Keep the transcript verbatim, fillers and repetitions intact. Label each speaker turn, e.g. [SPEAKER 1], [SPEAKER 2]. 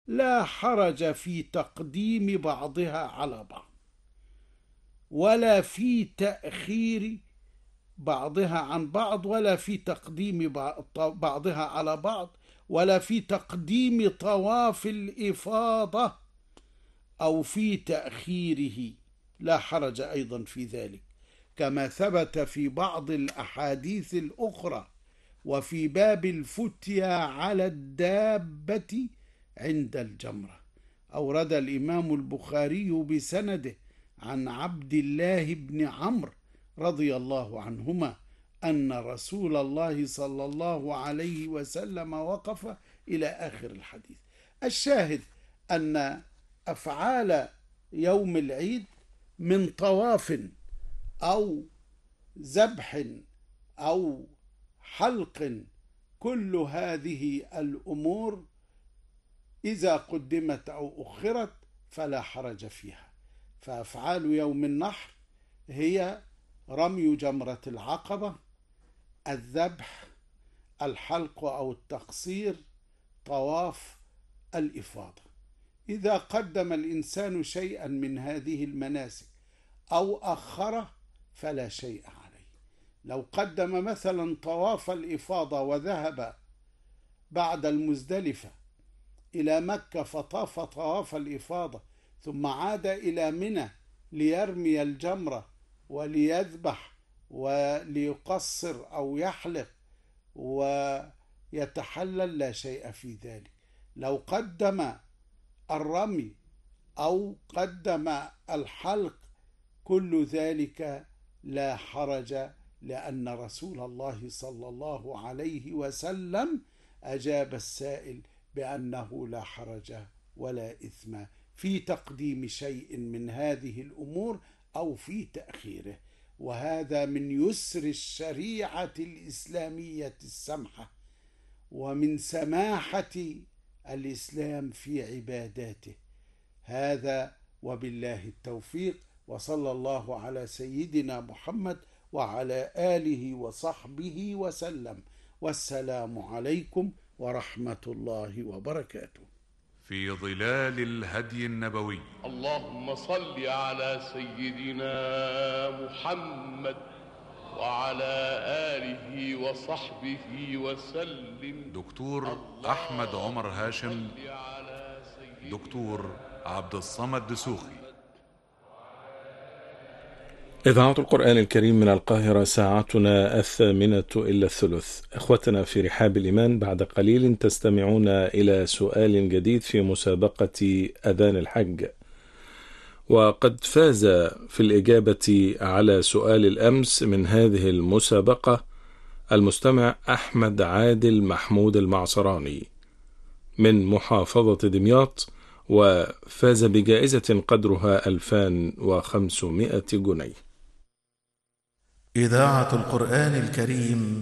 [SPEAKER 1] لا حرج في تقديم بعضها على بعض، ولا في تأخير بعضها عن بعض، ولا في تقديم بعضها على بعض، ولا في تقديم طواف الإفاضة أو في تأخيره، لا حرج أيضا في ذلك، كما ثبت في بعض الأحاديث الأخرى وفي باب الفتيا على الدابة عند الجمرة. أورد الإمام البخاري بسنده عن عبد الله بن عمرو رضي الله عنهما أن رسول الله صلى الله عليه وسلم وقف إلى آخر الحديث. الشاهد أن أفعال يوم العيد من طواف أو ذبح أو حلق، كل هذه الأمور إذا قدمت أو أخرت فلا حرج فيها. فأفعال يوم النحر هي رمي جمرة العقبة، الذبح، الحلق أو التقصير، طواف الإفاضة. إذا قدم الإنسان شيئا من هذه المناسك أو أخره فلا شيء عليه. لو قدم مثلا طواف الإفاضة وذهب بعد المزدلفة إلى مكة فطاف طواف الإفاضة، ثم عاد إلى منى ليرمي الجمرة وليذبح وليقصر أو يحلق ويتحلل، لا شيء في ذلك. لو قدم الرمي أو قدم الحلق كل ذلك لا حرج، لأن رسول الله صلى الله عليه وسلم أجاب السائل بأنه لا حرج ولا إثم في تقديم شيء من هذه الأمور أو في تأخيره. وهذا من يسر الشريعة الإسلامية السمحة ومن سماحة الإسلام في عباداته. هذا وبالله التوفيق، وصلى الله على سيدنا محمد وعلى آله وصحبه وسلم، والسلام عليكم ورحمة الله وبركاته.
[SPEAKER 2] في ظلال الهدي النبوي.
[SPEAKER 3] اللهم صل على سيدنا محمد وعلى آله وصحبه وسلم.
[SPEAKER 2] دكتور أحمد عمر هاشم، دكتور عبد الصمد دسوخي.
[SPEAKER 4] إذاعة القرآن الكريم من القاهرة، ساعتنا الثامنة إلا الثلث. أخوتنا في رحاب الإيمان، بعد قليل تستمعون إلى سؤال جديد في مسابقة أذان الحج. وقد فاز في الإجابة على سؤال الأمس من هذه المسابقة المستمع أحمد عادل محمود المعصراني من محافظة دمياط، وفاز بجائزة قدرها ألفين وخمسمائة جنيه.
[SPEAKER 5] إذاعة القرآن الكريم